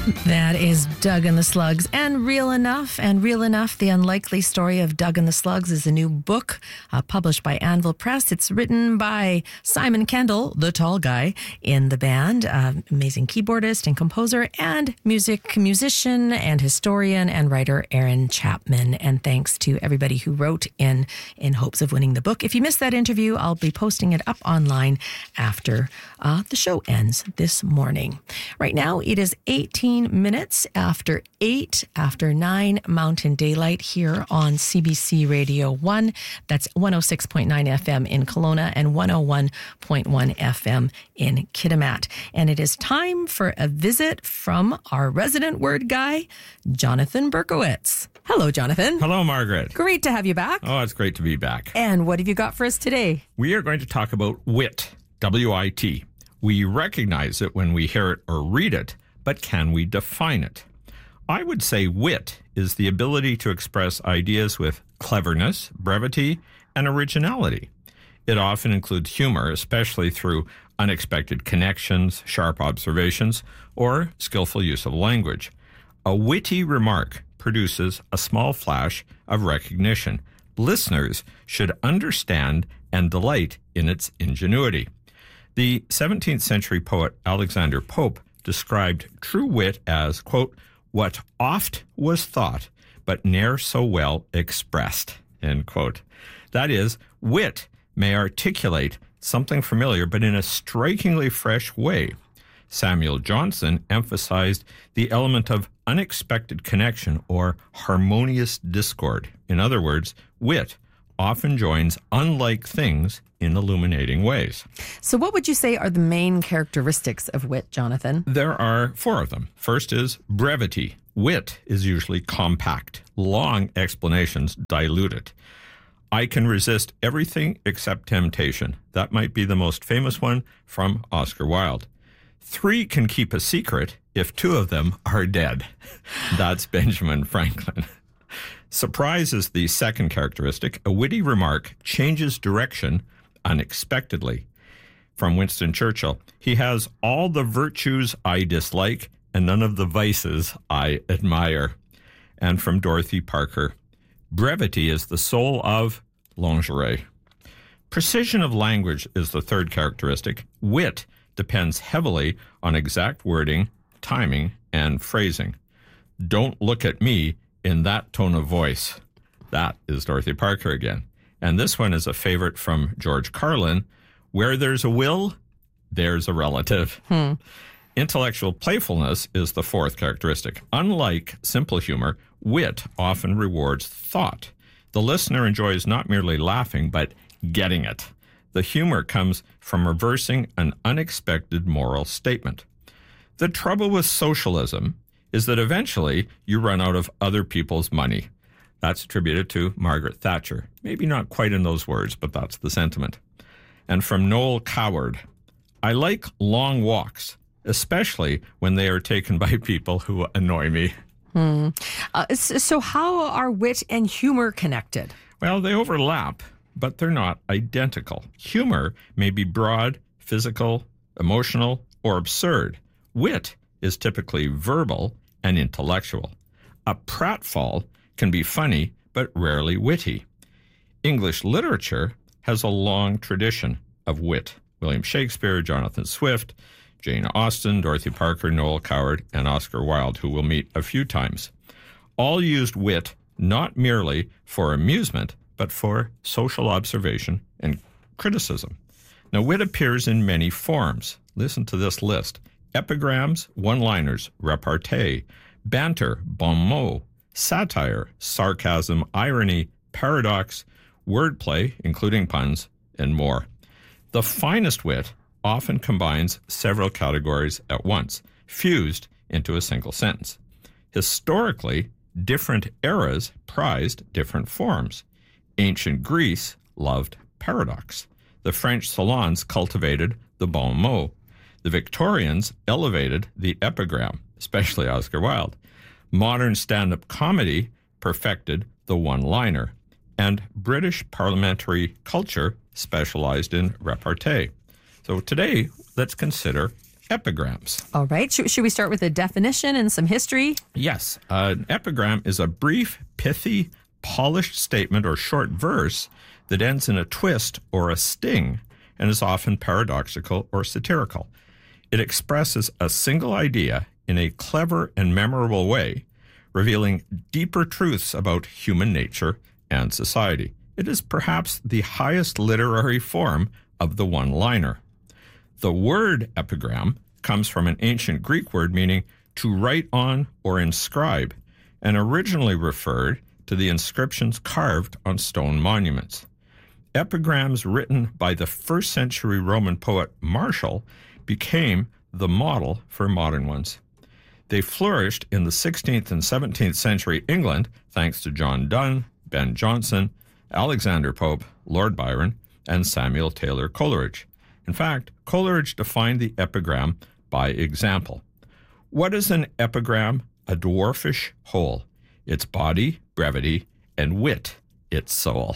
That is Doug and the Slugs. And Real Enough, The Unlikely Story of Doug and the Slugs is a new book published by Anvil Press. It's written by Simon Kendall, the tall guy in the band, amazing keyboardist and composer, and musician and historian and writer Aaron Chapman. And thanks to everybody who wrote in hopes of winning the book. If you missed that interview, I'll be posting it up online after the show ends this morning. Right now, it is 18 minutes after 8, after 9 Mountain Daylight here on CBC Radio 1. That's 106.9 FM in Kelowna and 101.1 FM in Kitimat. And it is time for a visit from our resident word guy, Jonathan Berkowitz. Hello, Jonathan. Hello, Margaret. Great to have you back. Oh, it's great to be back. And what have you got for us today? We are going to talk about wit, W-I-T. We recognize it when we hear it or read it, but can we define it? I would say wit is the ability to express ideas with cleverness, brevity, and originality. It often includes humor, especially through unexpected connections, sharp observations, or skillful use of language. A witty remark produces a small flash of recognition. Listeners should understand and delight in its ingenuity. The 17th century poet Alexander Pope described true wit as, quote, what oft was thought, but ne'er so well expressed, end quote. That is, wit may articulate something familiar, but in a strikingly fresh way. Samuel Johnson emphasized the element of unexpected connection or harmonious discord. In other words, wit often joins unlike things in illuminating ways. So what would you say are the main characteristics of wit, Jonathan? There are 4 of them. First is brevity. Wit is usually compact. Long explanations dilute it. I can resist everything except temptation. That might be the most famous one from Oscar Wilde. 3 can keep a secret if 2 of them are dead. That's Benjamin Franklin. Surprise is the second characteristic. A witty remark changes direction unexpectedly. From Winston Churchill, he has all the virtues I dislike and none of the vices I admire. And from Dorothy Parker, brevity is the soul of lingerie. Precision of language is the third characteristic. Wit depends heavily on exact wording, timing, and phrasing. Don't look at me in that tone of voice. That is Dorothy Parker again. And this one is a favorite from George Carlin. Where there's a will, there's a relative. Intellectual playfulness is the fourth characteristic. Unlike simple humor, wit often rewards thought. The listener enjoys not merely laughing, but getting it. The humor comes from reversing an unexpected moral statement. The trouble with socialism is that eventually you run out of other people's money. That's attributed to Margaret Thatcher. Maybe not quite in those words, but that's the sentiment. And from Noel Coward, I like long walks, especially when they are taken by people who annoy me. So how are wit and humor connected? Well, they overlap, but they're not identical. Humor may be broad, physical, emotional, or absurd. Wit is typically verbal and intellectual. A pratfall can be funny, but rarely witty. English literature has a long tradition of wit. William Shakespeare, Jonathan Swift, Jane Austen, Dorothy Parker, Noel Coward, and Oscar Wilde, who we'll meet a few times. All used wit not merely for amusement, but for social observation and criticism. Now, wit appears in many forms. Listen to this list. Epigrams, one-liners, repartee, banter, bon mot, satire, sarcasm, irony, paradox, wordplay, including puns, and more. The finest wit often combines several categories at once, fused into a single sentence. Historically, different eras prized different forms. Ancient Greece loved paradox. The French salons cultivated the bon mot. The Victorians elevated the epigram, especially Oscar Wilde. Modern stand-up comedy perfected the one-liner. And British parliamentary culture specialized in repartee. So today, let's consider epigrams. All right. Should we start with a definition and some history? Yes. An epigram is a brief, pithy, polished statement or short verse that ends in a twist or a sting and is often paradoxical or satirical. It expresses a single idea in a clever and memorable way, revealing deeper truths about human nature and society. It is perhaps the highest literary form of the one-liner. The word epigram comes from an ancient Greek word meaning to write on or inscribe, and originally referred to the inscriptions carved on stone monuments. Epigrams written by the first century Roman poet Martial became the model for modern ones. They flourished in the 16th and 17th century England thanks to John Donne, Ben Jonson, Alexander Pope, Lord Byron, and Samuel Taylor Coleridge. In fact, Coleridge defined the epigram by example. What is an epigram? A dwarfish whole, its body, brevity, and wit, its soul.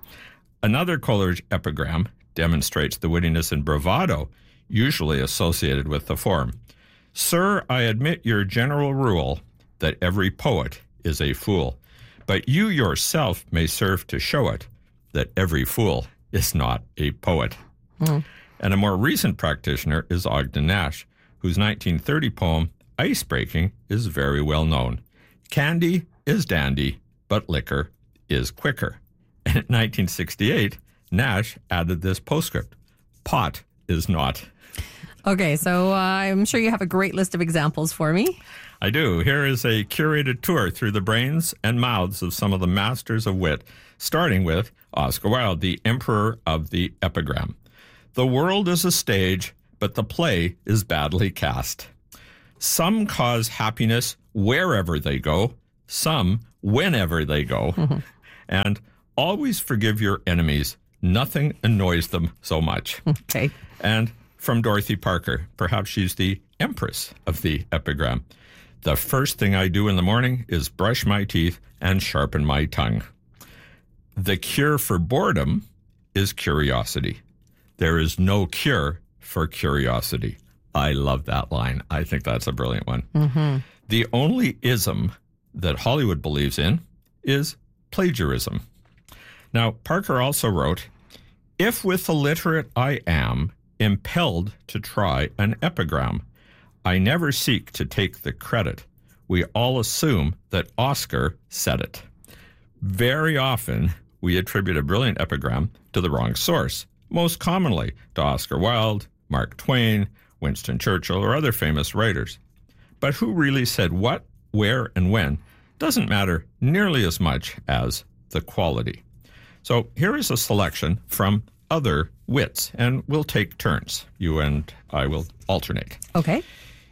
Another Coleridge epigram demonstrates the wittiness and bravado usually associated with the form. Sir, I admit your general rule that every poet is a fool, but you yourself may serve to show it that every fool is not a poet. And a more recent practitioner is Ogden Nash, whose 1930 poem, Icebreaking, is very well known. Candy is dandy, but liquor is quicker. And in 1968, Nash added this postscript, pot is not. Okay, so I'm sure you have a great list of examples for me. I do. Here is a curated tour through the brains and mouths of some of the masters of wit, starting with Oscar Wilde, the emperor of the epigram. The world is a stage, but the play is badly cast. Some cause happiness wherever they go, some whenever they go. And always forgive your enemies. Nothing annoys them so much. Okay. And from Dorothy Parker, perhaps she's the empress of the epigram. The first thing I do in the morning is brush my teeth and sharpen my tongue. The cure for boredom is curiosity. There is no cure for curiosity. I love that line. I think that's a brilliant one. The only ism that Hollywood believes in is plagiarism. Now, Parker also wrote, if with the literate I am impelled to try an epigram, I never seek to take the credit. We all assume that Oscar said it. Very often, we attribute a brilliant epigram to the wrong source, most commonly to Oscar Wilde, Mark Twain, Winston Churchill, or other famous writers. But who really said what, where, and when doesn't matter nearly as much as the quality. So here is a selection from other wits, and we'll take turns. You and I will alternate. Okay.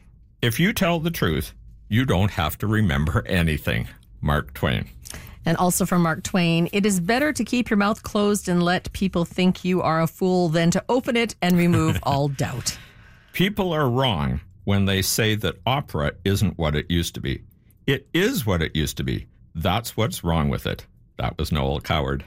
If you tell the truth, you don't have to remember anything. Mark Twain. And also from Mark Twain, it is better to keep your mouth closed and let people think you are a fool than to open it and remove all doubt. People are wrong when they say that opera isn't what it used to be. It is what it used to be. That's what's wrong with it. That was Noel Coward.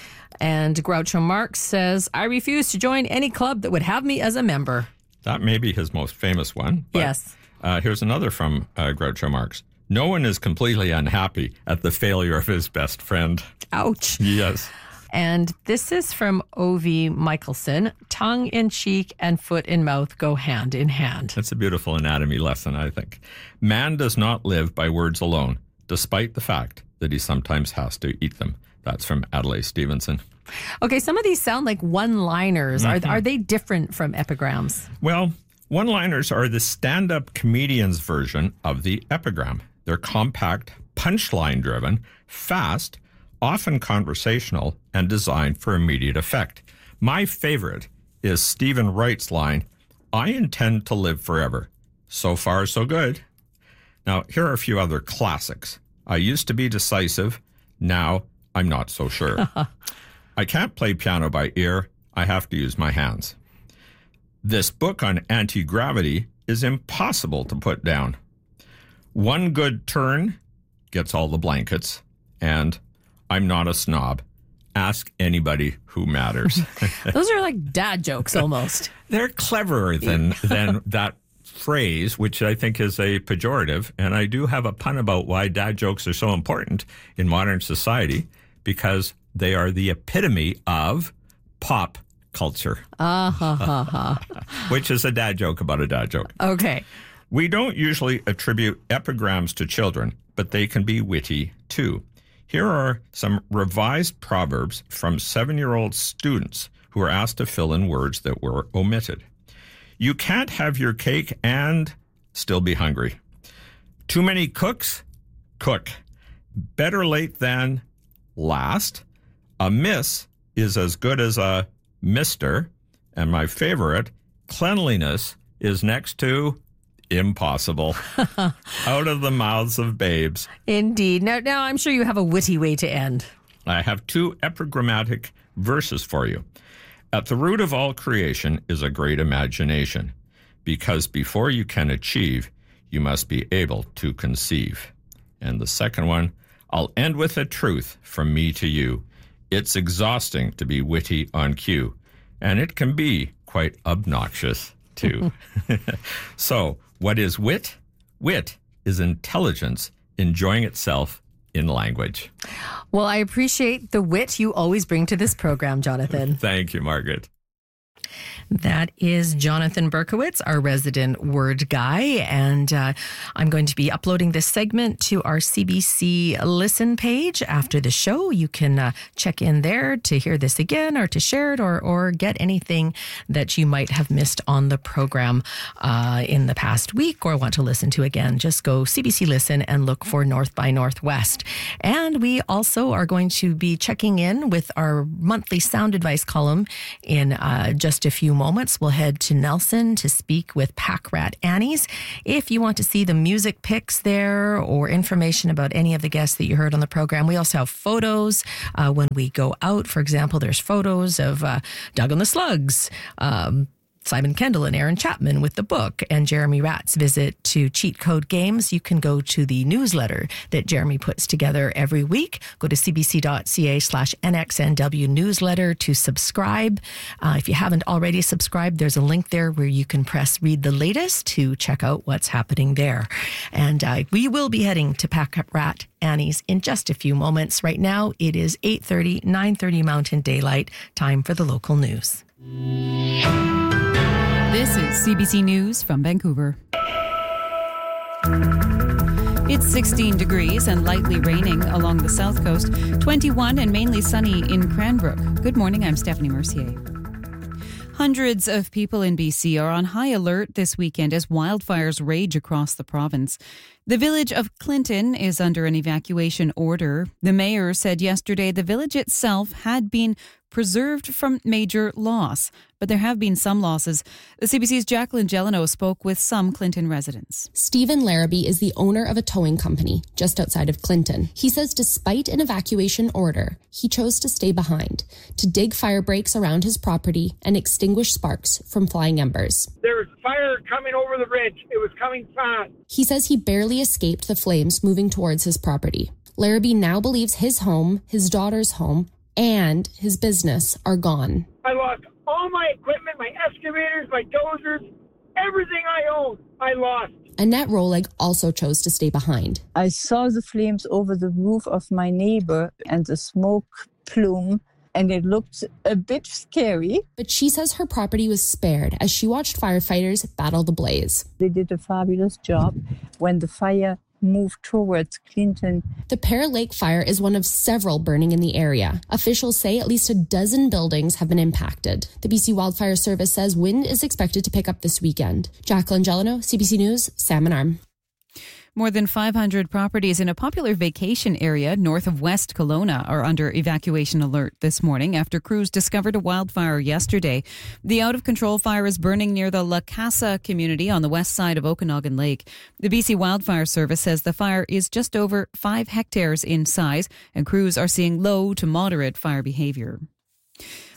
And Groucho Marx says, I refuse to join any club that would have me as a member. That may be his most famous one. But, yes. Here's another from Groucho Marx. No one is completely unhappy at the failure of his best friend. Ouch. Yes. And this is from O.V. Michelson. Tongue in cheek and foot in mouth go hand in hand. That's a beautiful anatomy lesson, I think. Man does not live by words alone, despite the fact that he sometimes has to eat them. That's from Adlai Stevenson. Okay, some of these sound like one-liners. Are they different from epigrams? Well, one-liners are the stand-up comedian's version of the epigram. They're compact, punchline-driven, fast, often conversational, and designed for immediate effect. My favorite is Stephen Wright's line, I intend to live forever. So far, so good. Now, here are a few other classics. I used to be decisive. Now, I'm not so sure. I can't play piano by ear. I have to use my hands. This book on anti-gravity is impossible to put down. One good turn gets all the blankets, and I'm not a snob. Ask anybody who matters. Those are like dad jokes almost. They're cleverer than that phrase, which I think is a pejorative, and I do have a pun about why dad jokes are so important in modern society, because they are the epitome of pop culture. Which is a dad joke about a dad joke. Okay. We don't usually attribute epigrams to children, but they can be witty too. Here are some revised proverbs from 7-year-old students who were asked to fill in words that were omitted. You can't have your cake and still be hungry. Too many cooks? Cook. Better late than last. A miss is as good as a mister. And my favorite, cleanliness is next to impossible. Out of the mouths of babes. Indeed. Now, I'm sure you have a witty way to end. I have 2 epigrammatic verses for you. At the root of all creation is a great imagination, because before you can achieve, you must be able to conceive. And the second one, I'll end with a truth from me to you. It's exhausting to be witty on cue, and it can be quite obnoxious too. So, what is wit? Wit is intelligence enjoying itself in language. Well, I appreciate the wit you always bring to this program, Jonathan. Thank you, Margaret. That is Jonathan Berkowitz, our resident word guy. And I'm going to be uploading this segment to our CBC Listen page after the show. You can check in there to hear this again or to share it or get anything that you might have missed on the program in the past week or want to listen to again. Just go CBC Listen and look for North by Northwest. And we also are going to be checking in with our monthly sound advice column in just a few moments. We'll head to Nelson to speak with Pack Rat Annie's. If you want to see the music picks there or information about any of the guests that you heard on the program, we also have photos when we go out. For example, there's photos of Doug and the Slugs, Simon Kendall and Aaron Chapman with the book, and Jeremy Ratt's visit to Cheat Code Games. You can go to the newsletter that Jeremy puts together every week. Go to cbc.ca/NXNW newsletter to subscribe. If you haven't already subscribed, there's a link there where you can press read the latest to check out what's happening there. And we will be heading to Pack Rat Annie's in just a few moments. Right now, it is 8:30, 9:30 Mountain Daylight. Time for the local news. This is CBC News from Vancouver. It's 16 degrees and lightly raining along the south coast, 21 and mainly sunny in Cranbrook. Good morning, I'm Stephanie Mercier. Hundreds of people in BC are on high alert this weekend as wildfires rage across the province. The village of Clinton is under an evacuation order. The mayor said yesterday the village itself had been preserved from major loss, but there have been some losses. The CBC's Jacqueline Gelano spoke with some Clinton residents. Stephen Larrabee is the owner of a towing company just outside of Clinton. He says despite an evacuation order, he chose to stay behind, to dig fire breaks around his property and extinguish sparks from flying embers. There was fire coming over the ridge. It was coming fast. He says he barely escaped the flames moving towards his property. Larrabee now believes his home, his daughter's home, and his business are gone. I lost all my equipment, my excavators, my dozers, everything I owned, I lost. Annette Roleg also chose to stay behind. I saw the flames over the roof of my neighbor and the smoke plume, and it looked a bit scary. But she says her property was spared as she watched firefighters battle the blaze. They did a fabulous job when the fire moved towards Clinton. The Pear Lake fire is one of several burning in the area. Officials say at least a dozen buildings have been impacted. The BC Wildfire Service says wind is expected to pick up this weekend. Jacqueline Gelano, CBC News, Salmon Arm. More than 500 properties in a popular vacation area north of West Kelowna are under evacuation alert this morning after crews discovered a wildfire yesterday. The out-of-control fire is burning near the La Casa community on the west side of Okanagan Lake. The BC Wildfire Service says the fire is just over 5 hectares in size and crews are seeing low to moderate fire behavior.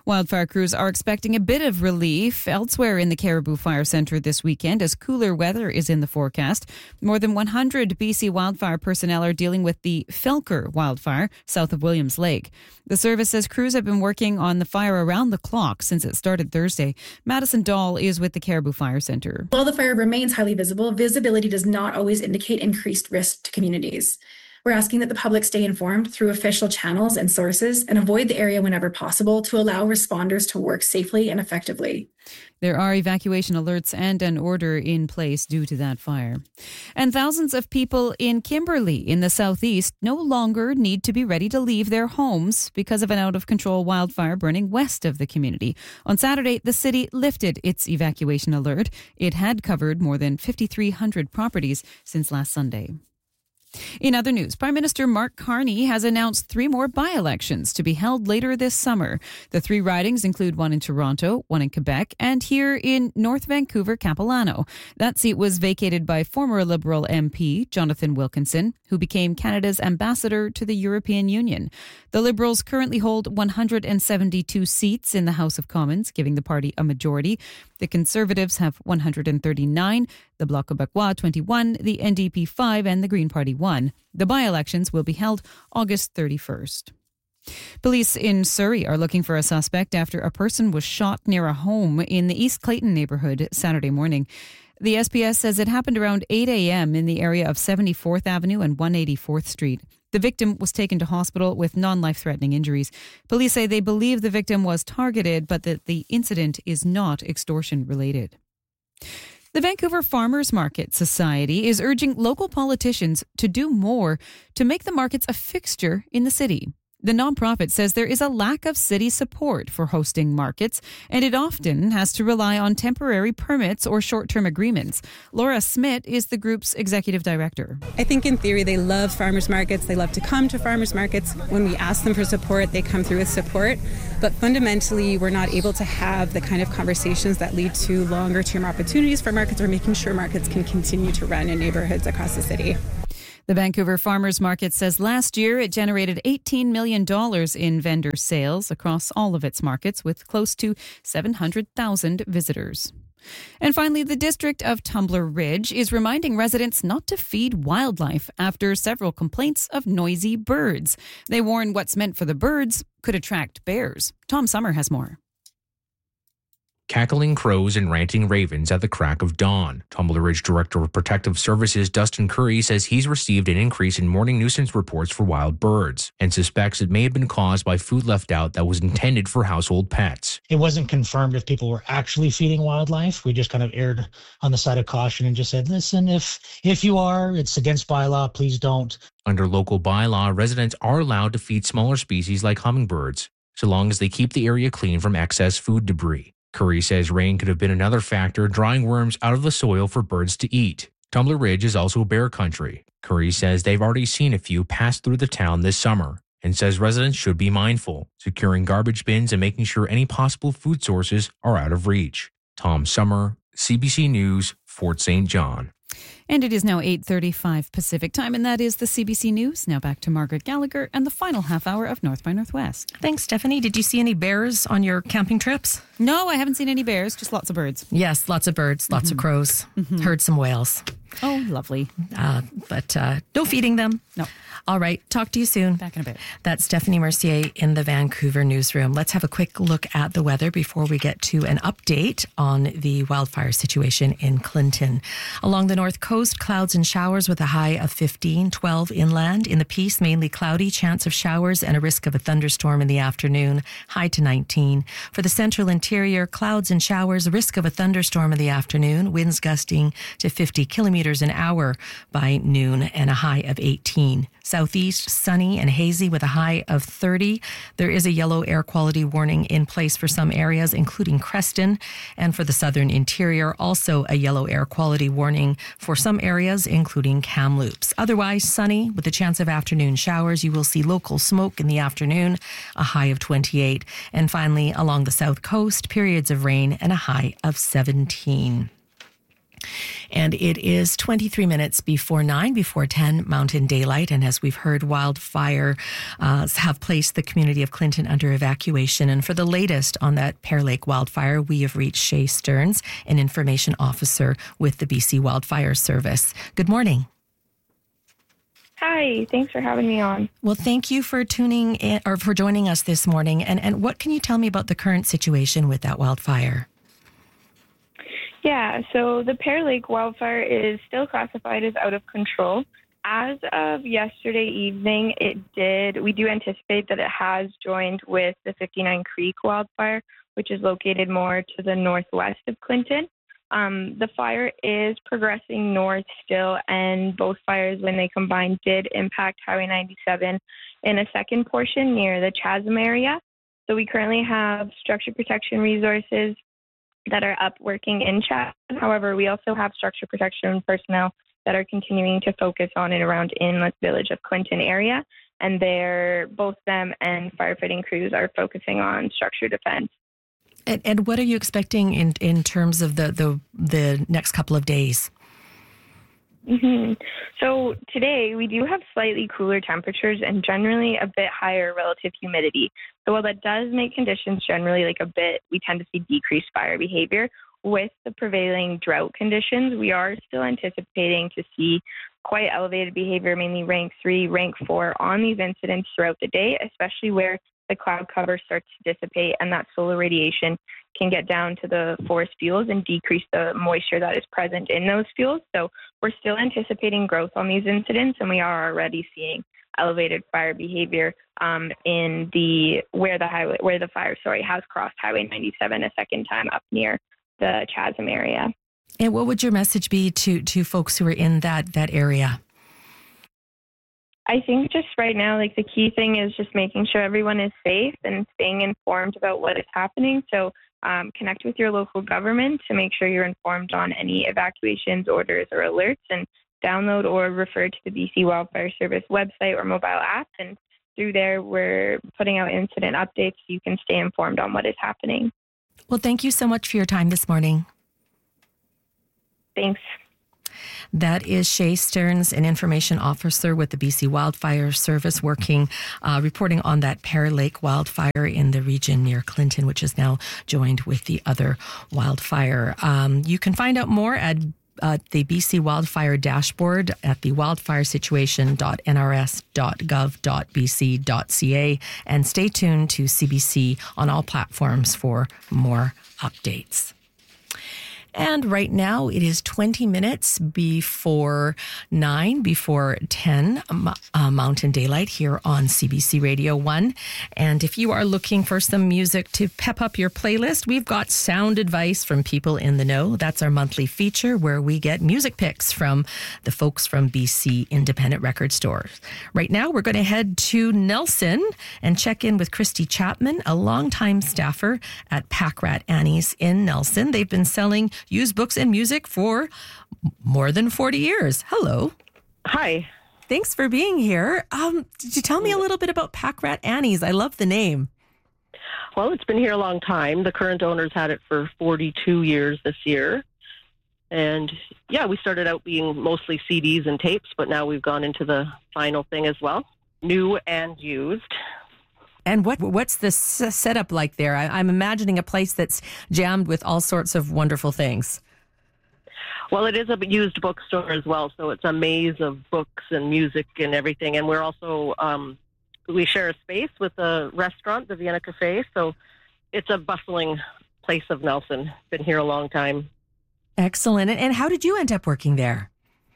Wildfire crews are expecting a bit of relief elsewhere in the Caribou Fire Centre this weekend as cooler weather is in the forecast. More than 100 BC wildfire personnel are dealing with the Felker wildfire south of Williams Lake. The service says crews have been working on the fire around the clock since it started Thursday. Madison Dahl is with the Caribou Fire Centre. While the fire remains highly visible, visibility does not always indicate increased risk to communities. We're asking that the public stay informed through official channels and sources and avoid the area whenever possible to allow responders to work safely and effectively. There are evacuation alerts and an order in place due to that fire. And thousands of people in Kimberley in the southeast no longer need to be ready to leave their homes because of an out-of-control wildfire burning west of the community. On Saturday, the city lifted its evacuation alert. It had covered more than 5,300 properties since last Sunday. In other news, Prime Minister Mark Carney has announced 3 more by-elections to be held later this summer. The 3 ridings include one in Toronto, one in Quebec, and here in North Vancouver, Capilano. That seat was vacated by former Liberal MP Jonathan Wilkinson, who became Canada's ambassador to the European Union. The Liberals currently hold 172 seats in the House of Commons, giving the party a majority. The Conservatives have 139, the Bloc Québécois 21, the NDP 5, and the Green Party 1. The by-elections will be held August 31st. Police in Surrey are looking for a suspect after a person was shot near a home in the East Clayton neighbourhood Saturday morning. The SPS says it happened around 8 a.m. in the area of 74th Avenue and 184th Street. The victim was taken to hospital with non-life-threatening injuries. Police say they believe the victim was targeted, but that the incident is not extortion-related. The Vancouver Farmers Market Society is urging local politicians to do more to make the markets a fixture in the city. The nonprofit says there is a lack of city support for hosting markets, and it often has to rely on temporary permits or short-term agreements. Laura Smith is the group's executive director. I think in theory they love farmers markets. They love to come to farmers markets. When we ask them for support, they come through with support. But fundamentally, we're not able to have the kind of conversations that lead to longer-term opportunities for markets or making sure markets can continue to run in neighborhoods across the city. The Vancouver Farmers Market says last year it generated $18 million in vendor sales across all of its markets, with close to 700,000 visitors. And finally, the district of Tumbler Ridge is reminding residents not to feed wildlife after several complaints of noisy birds. They warn what's meant for the birds could attract bears. Tom Summer has more. Cackling crows and ranting ravens at the crack of dawn. Tumbler Ridge Director of Protective Services Dustin Curry says he's received an increase in morning nuisance reports for wild birds and suspects it may have been caused by food left out that was intended for household pets. It wasn't confirmed if people were actually feeding wildlife. We just kind of erred on the side of caution and just said, listen, if you are, it's against bylaw, please don't. Under local bylaw, residents are allowed to feed smaller species like hummingbirds, so long as they keep the area clean from excess food debris. Curry says rain could have been another factor drawing worms out of the soil for birds to eat. Tumbler Ridge is also bear country. Curry says they've already seen a few pass through the town this summer and says residents should be mindful, securing garbage bins and making sure any possible food sources are out of reach. Tom Summer, CBC News, Fort St. John. And it is now 8:35 Pacific time, and that is the CBC News. Now back to Margaret Gallagher and the final half hour of North by Northwest. Thanks, Stephanie. Did you see any bears on your camping trips? No, I haven't seen any bears, just lots of birds. Yes, lots of birds, lots of crows. Heard some whales. Oh, lovely. But no feeding them. No. All right. Talk to you soon. Back in a bit. That's Stephanie Mercier in the Vancouver newsroom. Let's have a quick look at the weather before we get to an update on the wildfire situation in Clinton. Along the north coast, clouds and showers with a high of 15, 12 inland. In the Peace, mainly cloudy, chance of showers and a risk of a thunderstorm in the afternoon, high to 19. For the central interior, clouds and showers, risk of a thunderstorm in the afternoon, winds gusting to 50 kilometers an hour by noon and a high of 18. Southeast, sunny and hazy with a high of 30. There is a yellow air quality warning in place for some areas, including Creston. And for the southern interior, also a yellow air quality warning for some areas, including Kamloops. Otherwise, sunny with a chance of afternoon showers. You will see local smoke in the afternoon, a high of 28. And finally, along the south coast, periods of rain and a high of 17. And it is 23 minutes before 9, before 10 Mountain Daylight. And as we've heard, wildfire have placed the community of Clinton under evacuation. And for the latest on that Pear Lake wildfire, we have reached Shay Stearns, an information officer with the BC Wildfire Service. Good morning. Hi, thanks for having me on. Well, thank you for tuning in or for joining us this morning. And what can you tell me about the current situation with that wildfire? Yeah, so the Pear Lake wildfire is still classified as out of control. As of yesterday evening, we do anticipate that it has joined with the 59 Creek wildfire, which is located more to the northwest of Clinton. The fire is progressing north still, and both fires, when they combined, did impact Highway 97 in a second portion near the Chasm area. So we currently have structure protection resources that are up working in Chasm. However, we also have structure protection personnel that are continuing to focus on and around Inlet Village of Clinton area, and both them and firefighting crews are focusing on structure defense. And what are you expecting in terms of the next couple of days? Mm-hmm. So today we do have slightly cooler temperatures and generally a bit higher relative humidity. So while that does make conditions generally we tend to see decreased fire behavior. With the prevailing drought conditions, we are still anticipating to see quite elevated behavior, mainly rank 3, rank 4 on these incidents throughout the day, especially where the cloud cover starts to dissipate and that solar radiation can get down to the forest fuels and decrease the moisture that is present in those fuels. So we're still anticipating growth on these incidents, and we are already seeing elevated fire behavior in where the fire has crossed Highway 97 a second time up near the Chasm area. And what would your message be to folks who are in that area? I think just right now, the key thing is just making sure everyone is safe and staying informed about what is happening. So connect with your local government to make sure you're informed on any evacuations, orders, or alerts, and download or refer to the BC Wildfire Service website or mobile app. And through there, we're putting out incident updates so you can stay informed on what is happening. Well, thank you so much for your time this morning. Thanks. That is Shay Stearns, an information officer with the BC Wildfire Service, reporting on that Pear Lake wildfire in the region near Clinton, which is now joined with the other wildfire. You can find out more at the BC Wildfire Dashboard at the wildfiresituation.nrs.gov.bc.ca, and stay tuned to CBC on all platforms for more updates. And right now it is 20 minutes before 9, before 10 Mountain Daylight here on CBC Radio 1. And if you are looking for some music to pep up your playlist, we've got sound advice from people in the know. That's our monthly feature where we get music picks from the folks from BC Independent Record Stores. Right now we're going to head to Nelson and check in with Christy Chapman, a longtime staffer at Pack Rat Annie's in Nelson. They've been selling used books and music for more than 40 years. Hello. Hi. Thanks for being here. Did you tell me a little bit about Pack Rat Annie's? I love the name. Well, it's been here a long time. The current owners had it for 42 years this year. And yeah, we started out being mostly CDs and tapes, but now we've gone into the vinyl thing as well, new and used. And what's the setup like there? I'm imagining a place that's jammed with all sorts of wonderful things. Well, it is a used bookstore as well, so it's a maze of books and music and everything. And we're also, we share a space with a restaurant, the Vienna Cafe, so it's a bustling place of Nelson. Been here a long time. Excellent. And how did you end up working there?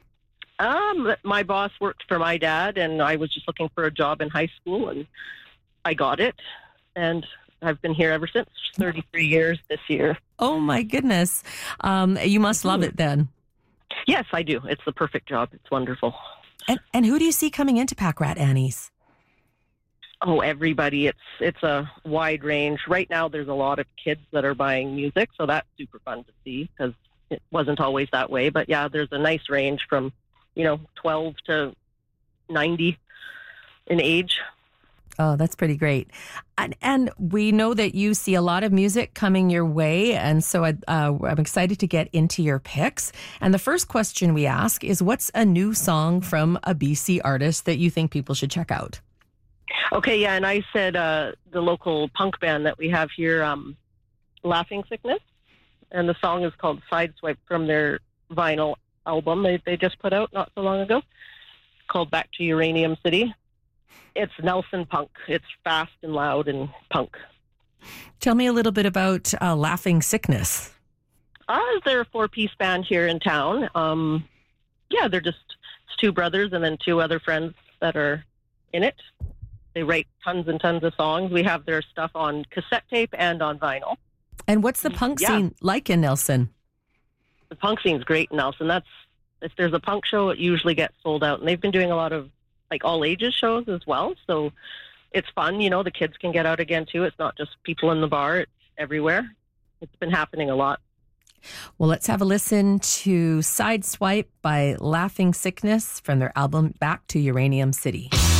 My boss worked for my dad, and I was just looking for a job in high school, and I got it, and I've been here ever since. 33 years this year. Oh, my goodness. You must love it then. Yes, I do. It's the perfect job. It's wonderful. And who do you see coming into Pack Rat Annie's? Oh, everybody. It's a wide range. Right now, there's a lot of kids that are buying music, so that's super fun to see because it wasn't always that way. But, yeah, there's a nice range from, 12 to 90 in age. Oh, that's pretty great. And we know that you see a lot of music coming your way. And so I'm excited to get into your picks. And the first question we ask is, what's a new song from a BC artist that you think people should check out? Okay, yeah, and I said the local punk band that we have here, Laughing Sickness. And the song is called Sideswipe from their vinyl album they just put out not so long ago, called Back to Uranium City. It's Nelson punk. It's fast and loud and punk. Tell me a little bit about Laughing Sickness. They're a 4-piece band here in town. They're just it's 2 brothers and then 2 other friends that are in it. They write tons and tons of songs. We have their stuff on cassette tape and on vinyl. And what's the punk scene like in Nelson? The punk scene's great in Nelson. If there's a punk show, it usually gets sold out. And they've been doing a lot of like all ages shows as well. So it's fun. The kids can get out again too. It's not just people in the bar. It's everywhere. It's been happening a lot. Well, let's have a listen to Sideswipe by Laughing Sickness from their album Back to Uranium City.